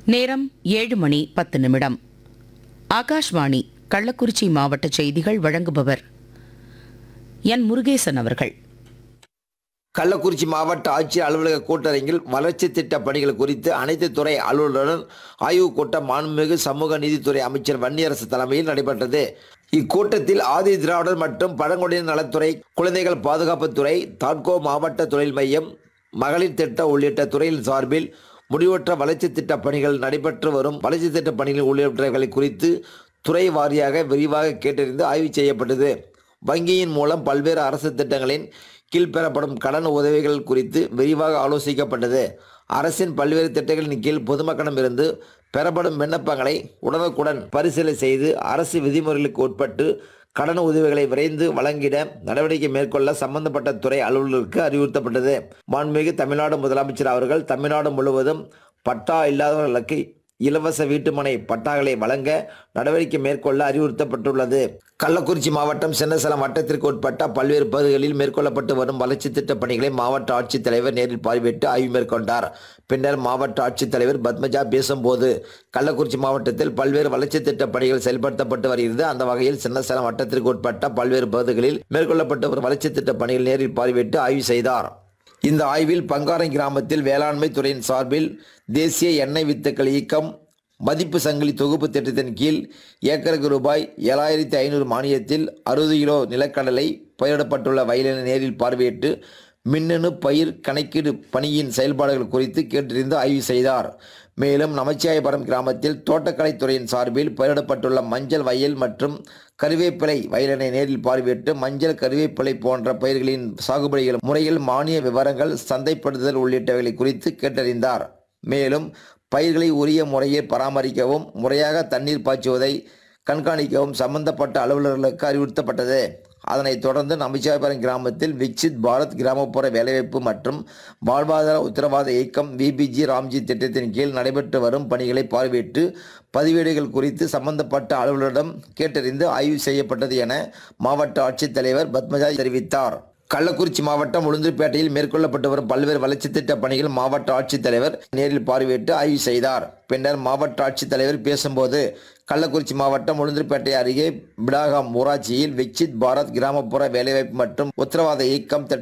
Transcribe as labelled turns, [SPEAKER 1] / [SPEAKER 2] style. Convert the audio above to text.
[SPEAKER 1] நேரம் 7:10. ஆகாஷ்வாணி கள்ளக்குறிச்சி மாவட்ட செய்திகள் வழங்குபவர் என் முருகேசன் அவர்கள்.
[SPEAKER 2] கள்ளக்குறிச்சி மாவட்ட ஆட்சியர் அலுவலக கூட்டரங்கில் வளர்ச்சி திட்ட பணிகள் குறித்து அனைத்து துறை அலுவலருடன் ஆய்வுக் கூட்டம் மாண்புமிகு சமூக நீதித்துறை அமைச்சர் வன்னியரசு தலைமையில் நடைபெற்றது. இக்கூட்டத்தில் ஆதி திராவிடர் மற்றும் பழங்குடியினர் நலத்துறை, குழந்தைகள் பாதுகாப்புத்துறை, தாட்கோ மாவட்ட தொழில் மையம், மகளிர் திட்ட உள்ளிட்ட துறையின் சார்பில் முடிவற்ற வளர்ச்சி திட்ட பணிகள் நடைபெற்று வரும் வளர்ச்சி திட்ட பணிகள் உள்ளிட்டவைகளை குறித்து துறை வாரியாக விரிவாக கேட்டறிந்து ஆய்வு செய்யப்பட்டது. வங்கியின் மூலம் பல்வேறு அரசு திட்டங்களின் கீழ் பெறப்படும் கடன் உதவிகள் குறித்து விரிவாக ஆலோசிக்கப்பட்டது. அரசின் பல்வேறு திட்டங்களின் கீழ் பொதுமக்களிடமிருந்து பெறப்படும் விண்ணப்பங்களை உடனுக்குடன் பரிசீலனை செய்து அரசு விதிமுறைகளுக்கு உட்பட்டு கடன் உதவிகளை விரைந்து வழங்கிட நடவடிக்கை மேற்கொள்ள சம்பந்தப்பட்ட துறை அலுவலர்களுக்கு அறிவுறுத்தப்பட்டது. மாண்புமிகு தமிழ்நாடு முதலமைச்சர் அவர்கள் தமிழ்நாடு முழுவதும் பட்டா இல்லாதவர்களுக்கு இலவச வீட்டுமனை பட்டாக்களை வழங்க நடவடிக்கை மேற்கொள்ள அறிவுறுத்தப்பட்டுள்ளது. கள்ளக்குறிச்சி மாவட்டம் சின்னசேலம் வட்டத்திற்கு உட்பட்ட பல்வேறு பகுதிகளில் மேற்கொள்ளப்பட்டு வரும் வளர்ச்சி திட்ட பணிகளை மாவட்ட ஆட்சித்தலைவர் நேரில் பார்வையிட்டு ஆய்வு மேற்கொண்டார். பின்னர் மாவட்ட ஆட்சித்தலைவர் பத்மஜா பேசும்போது, கள்ளக்குறிச்சி மாவட்டத்தில் பல்வேறு வளர்ச்சி திட்ட பணிகள் செயல்படுத்தப்பட்டு வருகிறது. அந்த வகையில் சின்னசேலம் வட்டத்திற்கு உட்பட்ட பல்வேறு பகுதிகளில் மேற்கொள்ளப்பட்டு வரும் வளர்ச்சி திட்ட பணிகள் நேரில் பார்வையிட்டு ஆய்வு செய்தார். இந்த ஆய்வில் பங்காரம் கிராமத்தில் வேளாண்மை துறையின் சார்பில் தேசிய எண்ணெய் வித்துக்கள் இயக்கம் மதிப்பு சங்கிலி தொகுப்பு திட்டத்தின் கீழ் ஏக்கருக்கு ரூபாய் 7,500 மானியத்தில் 60 கிலோ நிலக்கடலை பயிரிடப்பட்டுள்ள வயலினை நேரில் பார்வையிட்டு மின்னணு பயிர் கணக்கீடு பணியின் செயல்பாடுகள் குறித்து கேட்டறிந்து ஆய்வு செய்தார். மேலும் நமச்சிவாயபுரம் கிராமத்தில் தோட்டக்கலைத்துறையின் சார்பில் பயிரிடப்பட்டுள்ள மஞ்சள் வயல் மற்றும் கருவேப்பிலை வயலினை நேரில் பார்வையிட்டு மஞ்சள், கருவேப்பிலை போன்ற பயிர்களின் சாகுபடிகள் முறையில் மானிய விவரங்கள், சந்தைப்படுத்துதல் உள்ளிட்டவைகளை குறித்து கேட்டறிந்தார். மேலும் பயிர்களை உரிய முறையில் பராமரிக்கவும் முறையாக தண்ணீர் பாய்ச்சுவதை கண்காணிக்கவும் சம்பந்தப்பட்ட அலுவலர்களுக்கு அறிவுறுத்தப்பட்டது. அதனைத் தொடர்ந்து நமச்சிவாயபுரம் கிராமத்தில் விக்சித் பாரத் கிராமப்புற வேலைவாய்ப்பு மற்றும் வாழ்வாதார உத்தரவாத இயக்கம் விபிஜி ராம்ஜி திட்டத்தின் கீழ் நடைபெற்று வரும் பணிகளை பார்வையிட்டு பதிவேடுகள் குறித்து சம்பந்தப்பட்ட அலுவலரிடம் கேட்டறிந்து ஆய்வு செய்யப்பட்டது என மாவட்ட ஆட்சித்தலைவர் பத்மஜா தெரிவித்தார். கள்ளக்குறிச்சி மாவட்டம் உளுந்தூர்பேட்டையில் மேற்கொள்ளப்பட்டு வரும் பல்வேறு வளர்ச்சி திட்ட பணிகள் மாவட்ட ஆட்சித்தலைவர் நேரில் பார்வையிட்டு ஆய்வு செய்தார். பின்னர் மாவட்ட ஆட்சித்தலைவர் பேசும்போது, கள்ளக்குறிச்சி மாவட்டம் உளுந்தூர்பேட்டை அருகே பிடாகம் ஊராட்சியில் விக்சித் பாரத் கிராமப்புற வேலைவாய்ப்பு மற்றும் உத்தரவாத இயக்கம்